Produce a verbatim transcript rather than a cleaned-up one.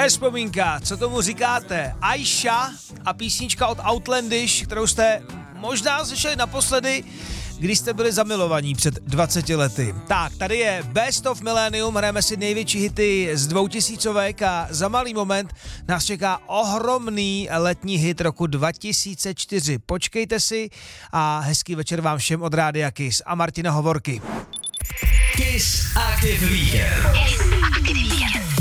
je vzpomínka, co tomu říkáte? Aisha a písnička od Outlandish, kterou jste možná slyšeli naposledy, když jste byli zamilovaní před dvaceti lety. Tak, tady je Best of Millennium, hrajeme si největší hity z dvoutisícovek a za malý moment nás čeká ohromný letní hit roku dva tisíce čtyři. Počkejte si a hezký večer vám všem od Rádia Kiss a Martina Hovorky. Kiss Active Weekend.